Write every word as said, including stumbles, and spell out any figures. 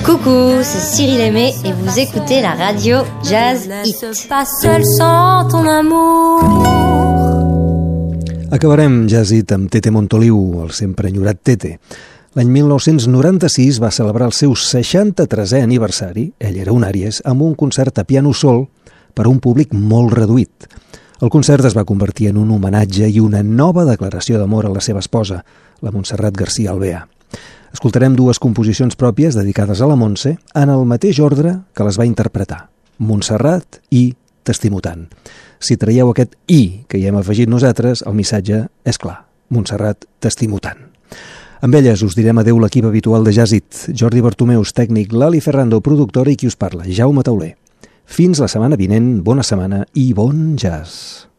Coucou, c'est Cyril Aimé et vous écoutez la radio Jazz Hit. Pas seul sans ton amour. Acabarem Jazz Hit amb Tete Montoliu, el sempre enyorat Tete. L'any mil nou-cents noranta-sis va celebrar el seu seixanta-tresè aniversari, ell era un Àries, amb un concert a piano sol per a un públic molt reduït. El concert es va convertir en un homenatge i una nova declaració d'amor a la seva esposa, la Montserrat García Alvea. Escoltarem dues composicions pròpies dedicades a la Montse en el mateix ordre que les va interpretar, Montserrat i T'estimo tant. Si traieu aquest i que hi hem afegit nosaltres, el missatge és clar, Montserrat, t'estimo tant. Amb elles us direm adeu l'equip habitual de Jazz Hit, Jordi Bartomeus, tècnic, Lali Ferrando, productora i qui us parla, Jaume Tauler. Fins la setmana vinent, bona setmana i bon jazz.